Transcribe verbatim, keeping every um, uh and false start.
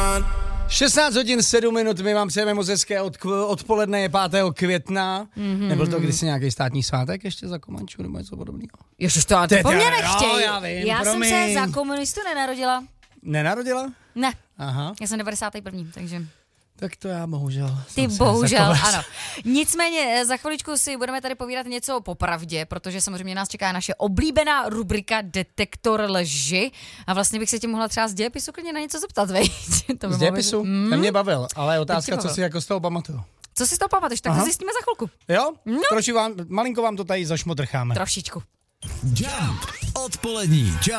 šestnáct hodin sedm minut, my vám přejeme moc hezké od, odpoledne, je pátého května. Mm-hmm. Nebyl to kdysi nějaký státní svátek ještě za Komančů nebo něco podobného? Ježiš, to, to po mně nechtěj. Jo, já vím, já promiň. jsem se za komunistu nenarodila. Nenarodila? Ne. Aha. Já jsem devadesátý první, takže... Tak to já bohužel. Ty bohužel, ano. Nicméně za chviličku si budeme tady povídat něco po pravdě, protože samozřejmě nás čeká naše oblíbená rubrika Detektor lži. A vlastně bych se tě mohla třeba z dějepisu klidně na něco zeptat, veď? Z dějepisu? Mm. Ten mě bavil, ale je otázka, bavil. co si jako z toho pamatuju. Co si z toho pamatuješ? Tak to zjistíme za chvilku. Jo? No. Troši vám, malinko vám to tady zašmodrcháme. Trošičku. Jump. Odpolední Jump.